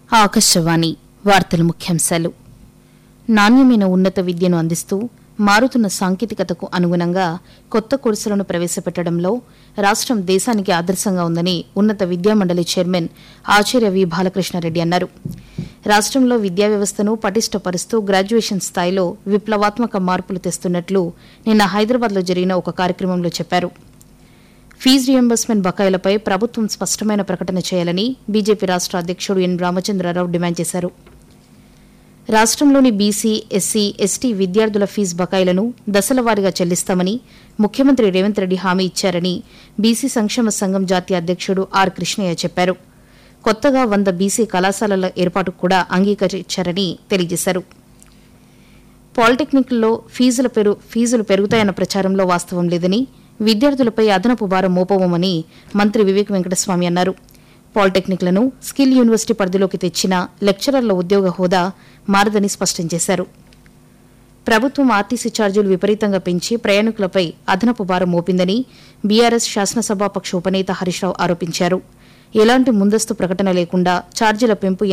ఆకాశవాణి వార్తల ముఖ్యాంశాలు. నాణ్యమైన ఉన్నత విద్యను అందిస్తూ మారుతున్న సాంకేతికతకు అనుగుణంగా కొత్త కోర్సులను ప్రవేశపెట్టడంలో రాష్టం దేశానికి ఆదర్శంగా ఉందని ఉన్నత విద్యామండలి చైర్మన్ ఆచార్య వి బాలకృష్ణారెడ్డి అన్నారు. రాష్టంలో విద్యా వ్యవస్థను పటిష్టపరుస్తూ గ్రాడ్యుయేషన్ స్థాయిలో విప్లవాత్మక మార్పులు తెస్తున్నట్లు నిన్న హైదరాబాద్లో జరిగిన ఒక కార్యక్రమంలో చెప్పారు. ఫీజు రియంబర్స్మెంట్ బకాయిలపై ప్రభుత్వం స్పష్టమైన ప్రకటన చేయాలని బీజేపీ రాష్ట అధ్యకుడు ఎన్ రామచంద్రరావు డిమాండ్ చేశారు. రాష్టంలోని బీసీ, ఎస్సీ, ఎస్టీ విద్యార్థుల ఫీజు బకాయిలను దశలవారీగా చెల్లిస్తామని ముఖ్యమంత్రి రేవంత్ రెడ్డి హామీ ఇచ్చారని బీసీ సంక్షేమ సంఘం జాతీయ అధ్యకుడు ఆర్ కృష్ణయ్య చెప్పారు. కొత్తగా 100 బీసీ కళాశాలల ఏర్పాటుకు కూడా అంగీకరించారని తెలియజేశారు. పాలిటెక్నిక్లలో ఫీజులు పెరుగుతాయన్న ప్రచారంలో వాస్తవం లేదని, విద్యార్థులపై అదనపు భారం మోపవమని మంత్రి వివేక్ వెంకటస్వామి అన్నారు. పాలిటెక్నిక్లను స్కిల్ యూనివర్సిటీ పరిధిలోకి తెచ్చినా లెక్చరర్ల ఉద్యోగ హోదా మారదని స్పష్టం చేశారు. ప్రభుత్వం ఆర్టీసీ ఛార్జీలు విపరీతంగా పెంచి ప్రయాణికులపై అదనపు భారం మోపిందని బీఆర్ఎస్ శాసనసభాపక్ష ఉపనేత హరీష్ రావు ఆరోపించారు. ఎలాంటి ముందస్తు ప్రకటన లేకుండా ఛార్జీల పెంపు